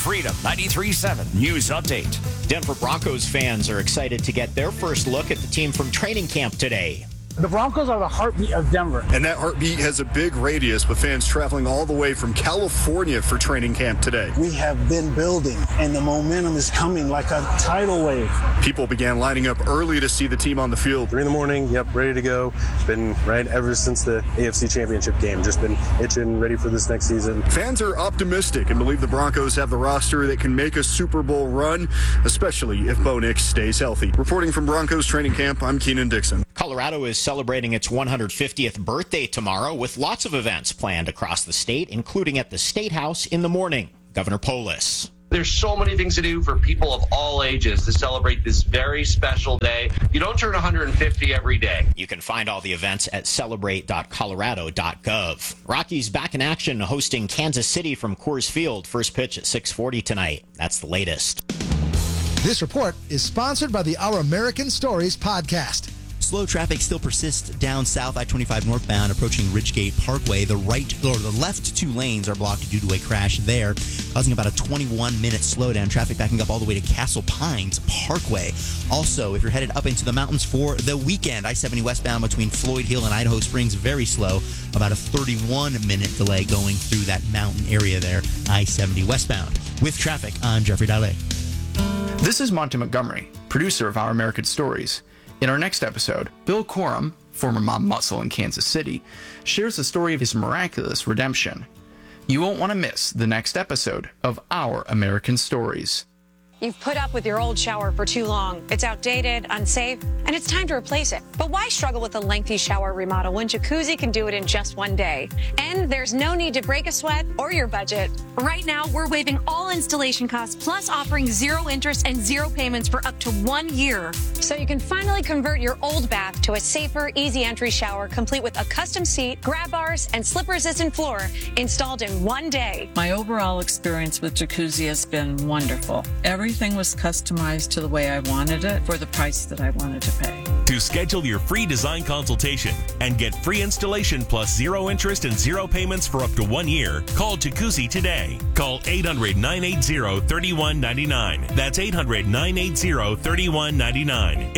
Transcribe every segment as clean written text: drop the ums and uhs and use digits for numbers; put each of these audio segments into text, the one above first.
Freedom 93.7 News Update. Denver Broncos fans are excited to get their first look at the team from training camp today. The Broncos are the heartbeat of Denver. And that heartbeat has a big radius with fans traveling all the way from California for training camp today. We have been building, and the momentum is coming like a tidal wave. People began lining up early to see the team on the field. 3 a.m, yep, ready to go. Been right ever since the AFC Championship game. Just been itching, ready for this next season. Fans are optimistic and believe the Broncos have the roster that can make a Super Bowl run, especially if Bo Nix stays healthy. Reporting from Broncos training camp, I'm Keenan Dixon. Colorado is celebrating its 150th birthday tomorrow with lots of events planned across the state, including at the State House in the morning. Governor Polis. There's so many things to do for people of all ages to celebrate this very special day. You don't turn 150 every day. You can find all the events at celebrate.colorado.gov. Rockies back in action hosting Kansas City from Coors Field. First pitch at 6:40 tonight. That's the latest. This report is sponsored by the Our American Stories podcast. Slow traffic still persists down south I-25 northbound approaching Ridgegate Parkway. The left 2 lanes are blocked due to a crash there, causing about a 21-minute slowdown. Traffic backing up all the way to Castle Pines Parkway. Also, if you're headed up into the mountains for the weekend, I-70 westbound between Floyd Hill and Idaho Springs, very slow. About a 31-minute delay going through that mountain area there, I-70 westbound. With traffic, I'm Jeffrey Dalle. This is Monty Montgomery, producer of Our American Stories. In our next episode, Bill Corum, former mob muscle in Kansas City, shares the story of his miraculous redemption. You won't want to miss the next episode of Our American Stories. You've put up with your old shower for too long. It's outdated, unsafe, and it's time to replace it. But why struggle with a lengthy shower remodel when Jacuzzi can do it in just one day? And there's no need to break a sweat or your budget. Right now, we're waiving all installation costs, plus offering 0 interest and 0 payments for up to 1 year. So you can finally convert your old bath to a safer, easy entry shower, complete with a custom seat, grab bars, and slip-resistant floor installed in 1 day. My overall experience with Jacuzzi has been wonderful. Everything was customized to the way I wanted it for the price that I wanted to pay. To schedule your free design consultation and get free installation plus 0 interest and 0 payments for up to 1 year, call Jacuzzi today. Call 800-980-3199. That's 800-980-3199.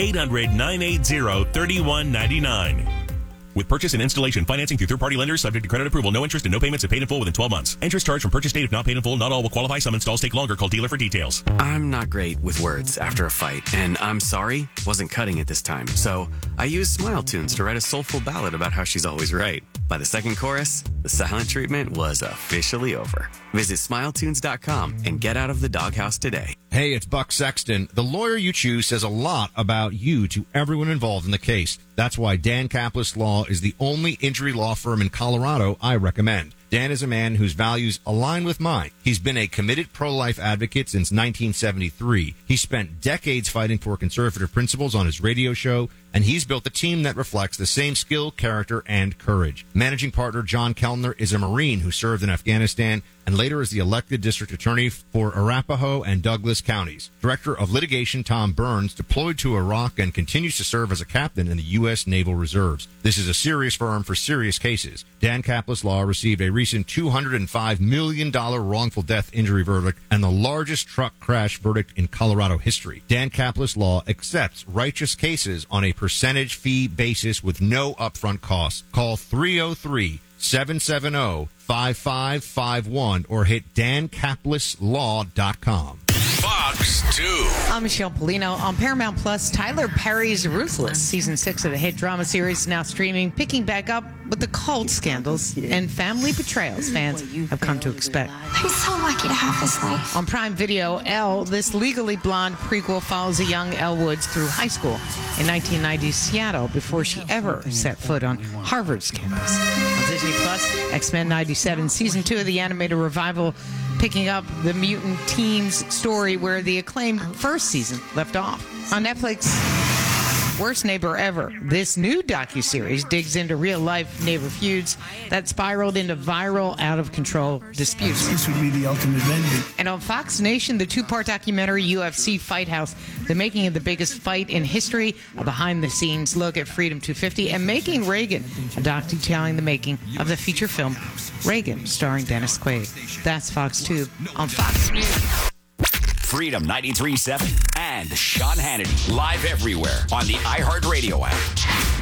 800-980-3199. With purchase and installation financing through third-party lenders subject to credit approval. No interest and no payments if paid in full within 12 months. Interest charged from purchase date if not paid in full. Not all will qualify. Some installs take longer. Call dealer for details. I'm not great with words after a fight, and I'm sorry wasn't cutting it this time. So I used Smile Tunes to write a soulful ballad about how she's always right. By the second chorus, the silent treatment was officially over. Visit SmileTunes.com and get out of the doghouse today. Hey, it's Buck Sexton. The lawyer you choose says a lot about you to everyone involved in the case. That's why Dan Kaplis Law is the only injury law firm in Colorado I recommend. Dan is a man whose values align with mine. He's been a committed pro-life advocate since 1973. He spent decades fighting for conservative principles on his radio show, and he's built a team that reflects the same skill, character, and courage. Managing partner John Kellner is a Marine who served in Afghanistan and later is the elected district attorney for Arapahoe and Douglas counties. Director of litigation Tom Burns deployed to Iraq and continues to serve as a captain in the U.S. Naval Reserves. This is a serious firm for serious cases. Dan Kaplis Law received a recent $205 million wrongful death injury verdict and the largest truck crash verdict in Colorado history. Dan Kaplis Law accepts righteous cases on a percentage fee basis with no upfront costs. Call 303-770-5551 or hit dankapleslaw.com. Fox 2. I'm Michelle Polino. On Paramount Plus, Tyler Perry's Ruthless. Season 6 of the hit drama series is now streaming, picking back up with the cult scandals and family betrayals fans have come to expect. I'm so lucky to have this life. On Prime Video, Elle, this Legally Blonde prequel follows a young Elle Woods through high school in 1990s Seattle before she ever set foot on Harvard's campus. On Disney Plus, X-Men 97, Season 2 of the animated revival, picking up the mutant teens story where the acclaimed first season left off. On Netflix, Worst Neighbor Ever. This new docuseries digs into real-life neighbor feuds that spiraled into viral, out-of-control disputes. This would be the ultimate vengeance. And on Fox Nation, the two-part documentary UFC Fight House, the making of the biggest fight in history, a behind-the-scenes look at Freedom 250, and Making Reagan, a doc detailing the making of the feature film Reagan, starring Dennis Quaid. That's Fox Tube on Fox News. Freedom 93.7 and Sean Hannity live everywhere on the iHeartRadio app.